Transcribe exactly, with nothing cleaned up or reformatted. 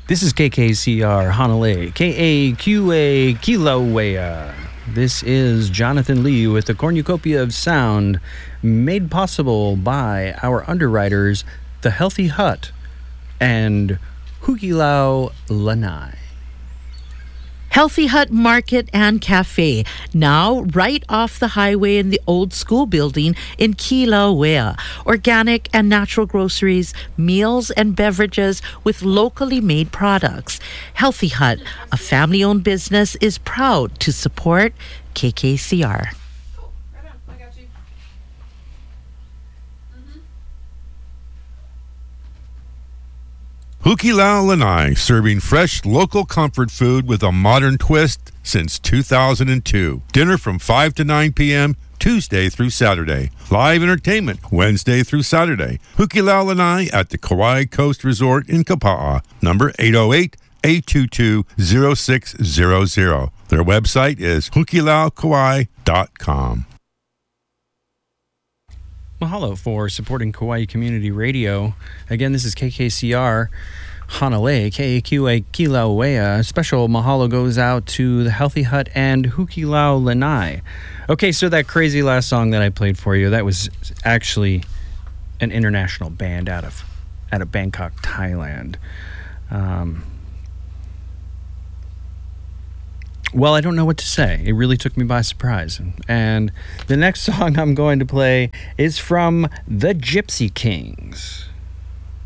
This is K K C R Hanalei, K A Q A Kilauea. This is Jonathan Lee with the cornucopia of sound made possible by our underwriters, The Healthy Hut and Hukilau Lanai. Healthy Hut Market and Cafe, now right off the highway in the old school building in Kilauea. Organic and natural groceries, meals and beverages with locally made products. Healthy Hut, a family-owned business, is proud to support K K C R. Hukilau Lanai, serving fresh local comfort food with a modern twist since two thousand two. Dinner from five to nine p.m. Tuesday through Saturday. Live entertainment Wednesday through Saturday. Hukilau Lanai at the Kauai Coast Resort in Kapa'a. Number eight oh eight, eight two two, oh six hundred. Their website is hukilau kauai dot com. Mahalo for supporting Kauai Community Radio. Again, this is K K C R Hanalei, K A Q A Kilauea. Special mahalo goes out to the Healthy Hut and Hukilau Lanai. Okay, so that crazy last song that I played for you, that was actually an international band out of out of Bangkok, Thailand. Um, Well, I don't know what to say. It really took me by surprise. And the next song I'm going to play is from the Gypsy Kings.